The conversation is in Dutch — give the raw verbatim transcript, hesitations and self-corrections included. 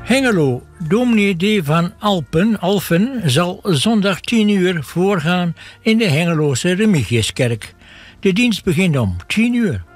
Hengelo, dominee D. van Alpen, Alphen zal zondag tien uur voorgaan in de Hengeloze Remigiuskerk. De dienst begint om tien uur.